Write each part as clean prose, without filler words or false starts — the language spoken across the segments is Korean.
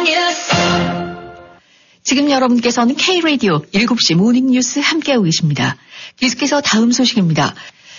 지금 여러분께서는 K-라디오 7시 모닝뉴스 함께하고 계십니다. 계속해서 다음 소식입니다.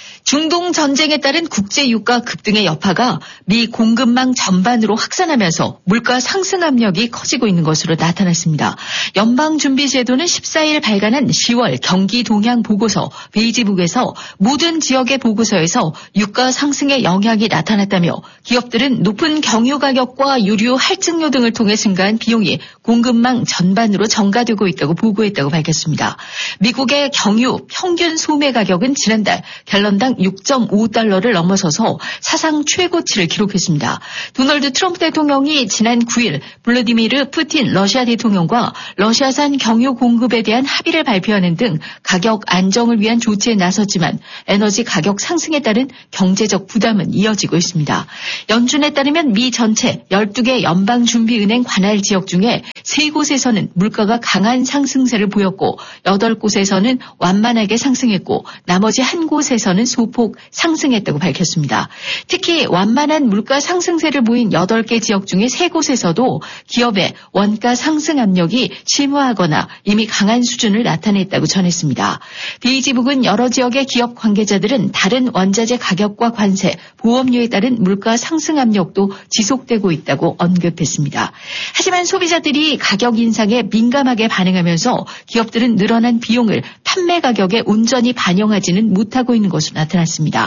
중동 전쟁에 따른 국제 유가 급등의 여파가 미 공급망 전반으로 확산하면서 물가 상승 압력이 커지고 있는 것으로 나타났습니다. 연방준비제도는 14일 발간한 10월 경기 동향 보고서 베이지북에서 모든 지역의 보고서에서 유가 상승의 영향이 나타났다며 기업들은 높은 경유 가격과 유류 할증료 등을 통해 증가한 비용이 공급망 전반으로 전가되고 있다고 보고했다고 밝혔습니다. 미국의 경유 평균 소매 가격은 지난달 갤런당 6.5달러를 넘어서서 사상 최고치를 기록했습니다. 도널드 트럼프 대통령이 지난 9일 블라디미르 푸틴 러시아 대통령과 러시아산 경유 공급에 대한 합의를 발표하는 등 가격 안정을 위한 조치에 나섰지만 에너지 가격 상승에 따른 경제적 부담은 이어지고 있습니다. 연준에 따르면 미 전체 12개 연방준비은행 관할 지역 중에 3곳에서는 물가가 강한 상승세를 보였고 8곳에서는 완만하게 상승했고 나머지 1곳에서는 소폭 상승했다고 밝혔습니다. 특히 완만한 물가 상승세를 보인 8개 지역 중에 3곳에서도 기업의 원가 상승 압력이 심화하거나 이미 강한 수준을 나타냈다고 전했습니다. 베이지북은 여러 지역의 기업 관계자들은 다른 원자재 가격과 관세, 보험료에 따른 물가 상승 압력도 지속되고 있다고 언급했습니다. 하지만 소비자들이 가격 인상에 민감하게 반응하면서 기업들은 늘어난 비용을 판매 가격에 온전히 반영하지는 못하고 있는 것으로 나타났습니다.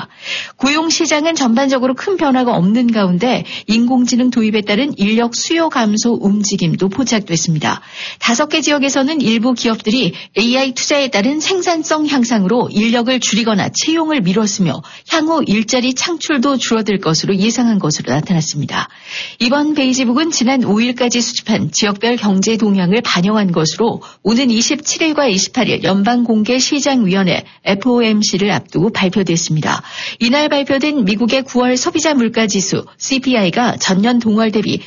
고용시장은 전반적으로 큰 변화가 없는 가운데 인공지능 도입에 따른 인력 수요 감소 움직임도 포착됐습니다. 5개 지역에서는 일부 기업들이 AI 투자에 따른 생산성 향상으로 인력을 줄이거나 채용을 미뤘으며 향후 일자리 창출도 줄어들 것으로 예상한 것으로 나타났습니다. 이번 베이지북은 지난 5일까지 수집한 지역별 경제 동향을 반영한 것으로 오는 27일과 28일 연방공개시장위원회 FOMC를 앞두고 발표됐습니다. 이날 발표된 미국의 9월 소비자 물가지수 CPI가 전년 동월 대비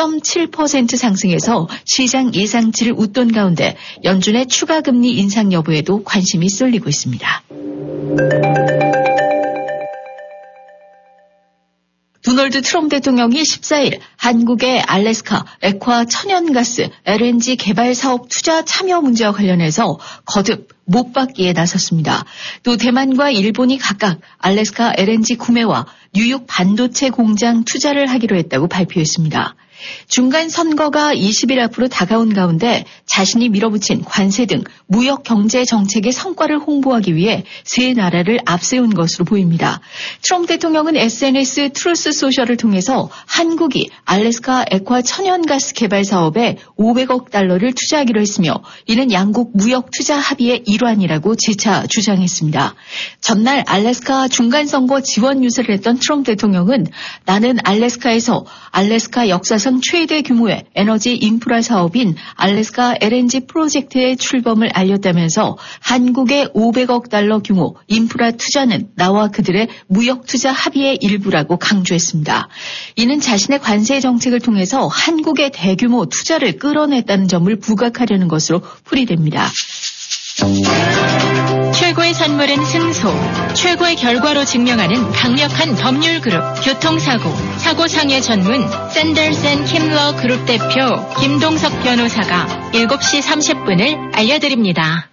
3.7% 상승해서 시장 예상치를 웃돈 가운데 연준의 추가 금리 인상 여부에도 관심이 쏠리고 있습니다. 도널드 트럼프 대통령이 14일 한국의 알래스카 액화 천연가스 LNG 개발 사업 투자 참여 문제와 관련해서 거듭 못 받기에 나섰습니다. 또 대만과 일본이 각각 알래스카 LNG 구매와 뉴욕 반도체 공장 투자를 하기로 했다고 발표했습니다. 중간 선거가 20일 앞으로 다가온 가운데 자신이 밀어붙인 관세 등 무역 경제 정책의 성과를 홍보하기 위해 세 나라를 앞세운 것으로 보입니다. 트럼프 대통령은 SNS 트루스 소셜을 통해서 한국이 알래스카 액화 천연가스 개발 사업에 500억 달러를 투자하기로 했으며 이는 양국 무역 투자 합의의 일환이라고 재차 주장했습니다. 전날 알래스카 중간 선거 지원 유세를 했던 트럼프 대통령은 나는 알래스카에서 알래스카 역사상 최대 규모의 에너지 인프라 사업인 알래스카 LNG 프로젝트의 출범을 알렸다면서 한국의 500억 달러 규모 인프라 투자는 나와 그들의 무역 투자 합의의 일부라고 강조했습니다. 이는 자신의 관세 정책을 통해서 한국의 대규모 투자를 끌어냈다는 점을 부각하려는 것으로 풀이됩니다. 최고의 선물은 승소, 최고의 결과로 증명하는 강력한 법률 그룹 교통사고, 사고상해 전문 샌더슨 킴러 그룹 대표 김동석 변호사가 7시 30분을 알려드립니다.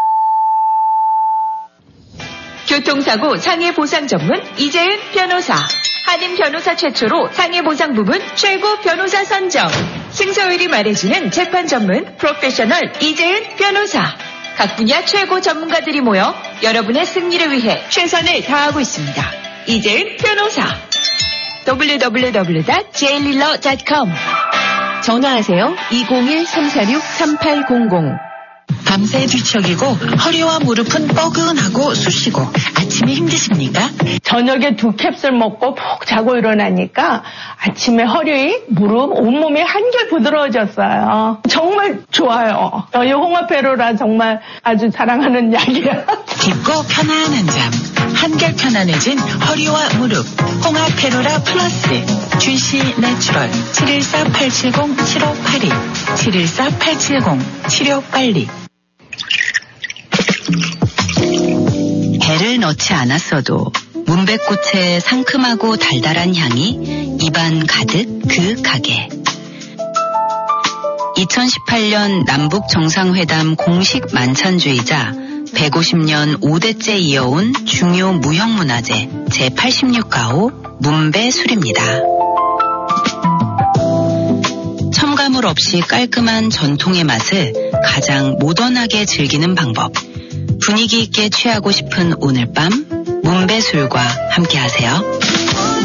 교통사고 상해보상 전문 이재은 변호사, 한인 변호사 최초로 상해보상 부문 최고 변호사 선정, 승소율이 말해주는 재판 전문 프로페셔널 이재은 변호사, 각 분야 최고 전문가들이 모여 여러분의 승리를 위해 최선을 다하고 있습니다. 이재은 변호사. www.jliller.com. 전화하세요. 201-346-3800. 밤새 뒤척이고 허리와 무릎은 뻐근하고 쑤시고 아침이 힘드십니까? 저녁에 2캡슐 먹고 푹 자고 일어나니까 아침에 허리, 무릎, 온몸이 한결 부드러워졌어요. 정말 좋아요. 이 홍합회로라 정말 아주 자랑하는 약이야. 깊고 편안한 잠, 한결 편안해진 허리와 무릎, 홍합회로라 플러스. GC 내추럴 714-870-7582 714-870-7582. 배를 넣지 않았어도 문백꽃의 상큼하고 달달한 향이 입안 가득 그 가게. 2018년 남북 정상회담 공식 만찬주의자 150년 5대째 이어온 중요 무형문화재 제86가호 문배술입니다. 첨가물 없이 깔끔한 전통의 맛을 가장 모던하게 즐기는 방법. 분위기 있게 취하고 싶은 오늘 밤 문배술과 함께하세요.